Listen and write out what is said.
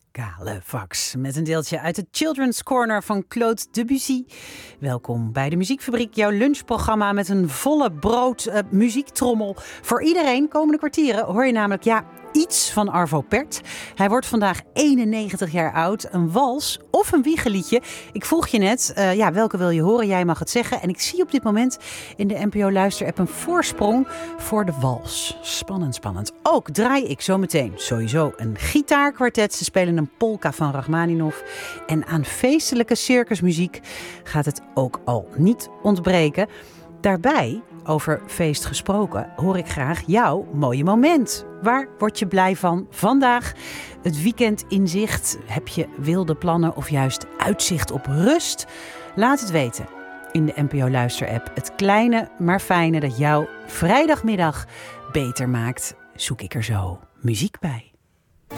Kale Vax met een deeltje uit de Children's Corner van Claude Debussy. Welkom bij de Muziekfabriek, jouw lunchprogramma met een volle brood muziektrommel. Voor iedereen, komende kwartieren, hoor je namelijk iets van Arvo Pärt. Hij wordt vandaag 91 jaar oud. Een wals of een wiegeliedje. Ik vroeg je net, welke wil je horen? Jij mag het zeggen. En ik zie op dit moment in de NPO Luister-app een voorsprong voor de wals. Spannend, spannend. Ook draai ik zometeen sowieso een gitaarkwartet. Ze spelen een polka van Rachmaninov. En aan feestelijke circusmuziek gaat het ook al niet ontbreken. Daarbij, over feest gesproken, hoor ik graag jouw mooie moment. Waar word je blij van vandaag? Het weekend in zicht? Heb je wilde plannen of juist uitzicht op rust? Laat het weten in de NPO Luister-app. Het kleine maar fijne dat jouw vrijdagmiddag beter maakt, zoek ik er zo muziek bij.